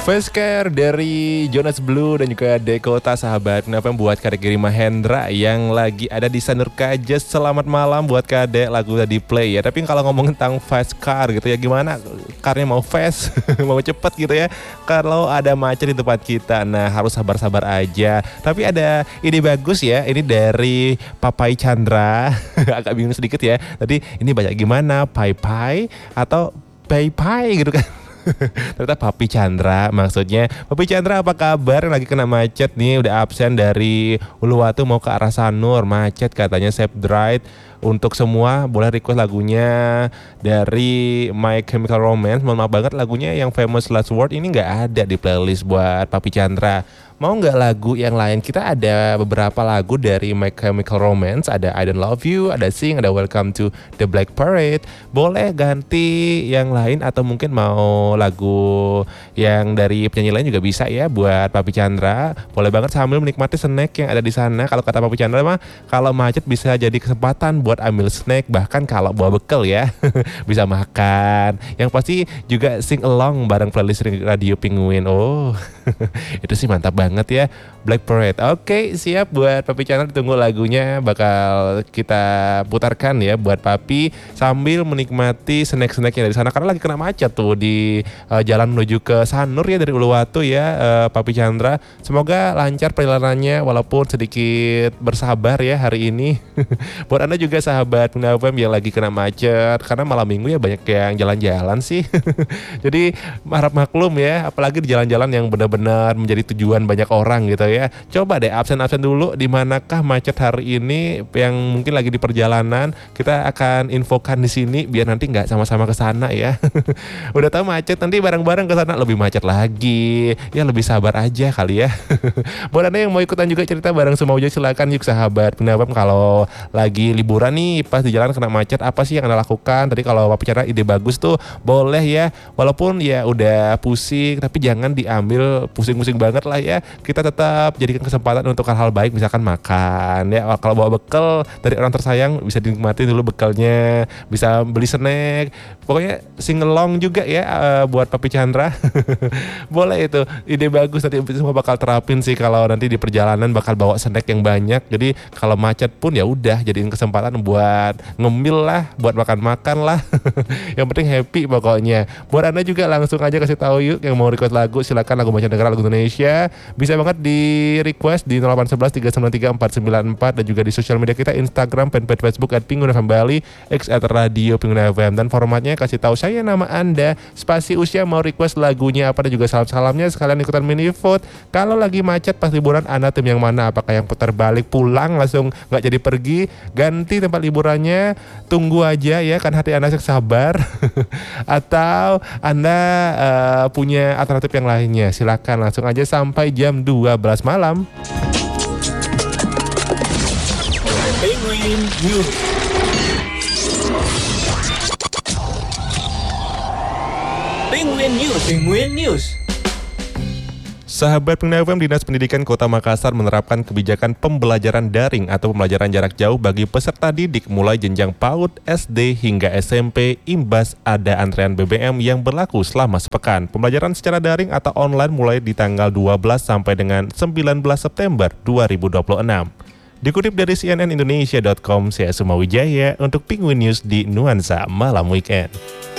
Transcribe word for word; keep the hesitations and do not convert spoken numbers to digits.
Fastcar dari Jonas Blue dan juga Dekota, sahabat. Kenapa buat Kadek Giri Mahendra yang lagi ada di Sanur Kajes. Selamat malam buat Kadek, lagu udah di play ya. Tapi kalau ngomong tentang Fastcar gitu ya, gimana karnya mau fast, mau cepet gitu ya. Kalau ada macet di tempat kita, nah harus sabar-sabar aja. Tapi ada ide bagus ya, ini dari Papai Chandra. Agak bingung sedikit ya. Tadi ini banyak gimana, Pai Pai atau Pai Pai gitu kan. Ternyata Papi Chandra maksudnya. Papi Chandra, apa kabar? Lagi kena macet nih, udah absen dari Uluwatu mau ke arah Sanur. Macet katanya, safe ride. Untuk semua boleh request lagunya dari My Chemical Romance. Mohon maaf banget, lagunya yang Famous Last Word ini gak ada di playlist buat Papi Chandra. Mau gak lagu yang lain? Kita ada beberapa lagu dari My Chemical Romance. Ada I Don't Love You, ada Sing, ada Welcome to the Black Parade. Boleh ganti yang lain atau mungkin mau lagu yang dari penyanyi lain juga bisa ya buat Papi Chandra. Boleh banget sambil menikmati snack yang ada di sana. Kalau kata Papi Chandra mah, kalau macet bisa jadi kesempatan buat ambil snack, bahkan kalau bawa bekal ya. Bisa makan. Yang pasti juga sing along bareng playlist Radio Penguin. Oh, itu sih mantap banget ya, Black Parade. Oke, siap buat Papi Chandra, ditunggu lagunya bakal kita putarkan ya buat Papi sambil menikmati snack-snacknya dari sana karena lagi kena macet tuh di uh, jalan menuju ke Sanur ya dari Uluwatu ya, uh, Papi Chandra. Semoga lancar perjalanannya walaupun sedikit bersabar ya hari ini. Buat Anda juga sahabat F M yang lagi kena macet karena malam minggu ya banyak yang jalan-jalan sih. Jadi harap maklum ya, apalagi di jalan-jalan yang benar-benar menjadi tujuan banyak orang gitu ya. Coba deh absen-absen dulu di manakah macet hari ini yang mungkin lagi di perjalanan. Kita akan infokan di sini biar nanti nggak sama-sama ke sana ya. Udah tahu macet, nanti bareng-bareng ke sana lebih macet lagi. Ya lebih sabar aja kali ya. Buat Anda yang mau ikutan juga cerita bareng semua aja, silakan yuk sahabat Penabam. Kalau lagi liburan nih pas di jalan kena macet, apa sih yang Anda lakukan? Tadi kalau Papi Chandra ide bagus tuh, boleh ya. Walaupun ya udah pusing, tapi jangan diambil pusing-pusing banget lah ya. Kita tetap jadikan kesempatan untuk hal-hal baik, misalkan makan ya. Kalau bawa bekal dari orang tersayang bisa dinikmati dulu bekalnya, bisa beli snack. Pokoknya singelong juga ya uh, buat Papi Chandra. Boleh itu, ide bagus, nanti semua bakal terapin sih kalau nanti di perjalanan bakal bawa snack yang banyak. Jadi kalau macet pun ya udah jadiin kesempatan buat ngemil lah, buat makan-makan lah. Yang penting happy pokoknya. Buat Anda juga langsung aja kasih tahu yuk yang mau request lagu, silakan lagu mancanegara, lagu Indonesia. Bisa banget di request di nol delapan satu satu tiga sembilan tiga empat sembilan empat dan juga di sosial media kita Instagram, fanpage Facebook at Penguin F M Bali, X at Radio Penguin F M, dan formatnya kasih tahu saya nama Anda, spasi usia, mau request lagunya apa, dan juga salam-salamnya sekalian ikutan mini vote. Kalau lagi macet pas liburan, Anda tim yang mana? Apakah yang putar balik pulang langsung nggak jadi pergi, ganti tempat liburannya, tunggu aja ya kan hati Anda sabar. Atau Anda uh, punya alternatif yang lainnya, silakan langsung aja sampai jam dua belas malam. Penguin News. Penguin News. Penguin News. Sahabat Penguin F M, Dinas Pendidikan Kota Makassar menerapkan kebijakan pembelajaran daring atau pembelajaran jarak jauh bagi peserta didik mulai jenjang PAUD, S D hingga S M P imbas ada antrean B B M yang berlaku selama sepekan. Pembelajaran secara daring atau online mulai di tanggal dua belas sampai dengan sembilan belas September dua ribu dua puluh enam. Dikutip dari C N N Indonesia dot com, saya Suma Wijaya untuk Penguin News di Nuansa Malam Weekend.